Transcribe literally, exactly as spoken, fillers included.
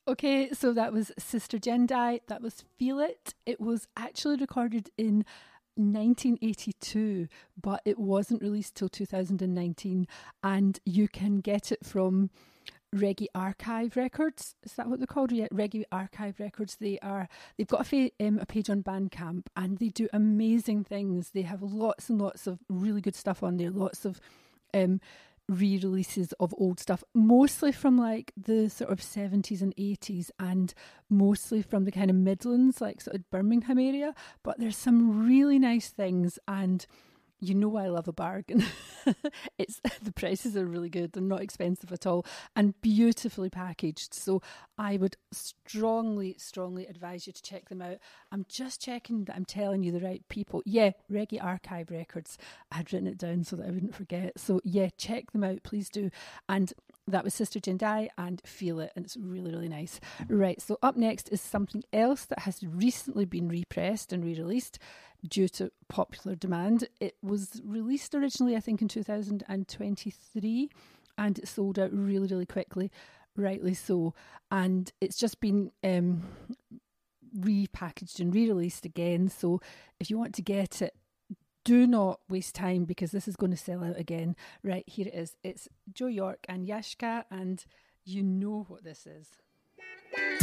Okay, so that was Sister Jendai. That was Feel It. It was actually recorded in nineteen eighty-two, but it wasn't released till two thousand nineteen. And you can get it from Reggae Archive Records. Is that what they're called? Yeah, Reggae Archive Records. They are. They've got a, fa- um, a page on Bandcamp, and they do amazing things. They have lots and lots of really good stuff on there. Lots of um, re-releases of old stuff, mostly from like the sort of seventies and eighties, and mostly from the kind of Midlands, like sort of Birmingham area. But there's some really nice things, and you know I love a bargain. It's the prices are really good. They're not expensive at all and beautifully packaged. So I would strongly, strongly advise you to check them out. I'm just checking that I'm telling you the right people. Yeah, Reggae Archive Records. I had written it down so that I wouldn't forget. So yeah, check them out, please do. And that was Sister Jendai and Feel It, and it's really, really nice. Right, so up next is something else that has recently been repressed and re-released due to popular demand. It was released originally, I think, in two thousand twenty-three, and it sold out really, really quickly, rightly so. And it's just been um, repackaged and re-released again. So if you want to get it, do not waste time, because this is going to sell out again. Right, here it is. It's Joe York and Yashka, and you know what this is.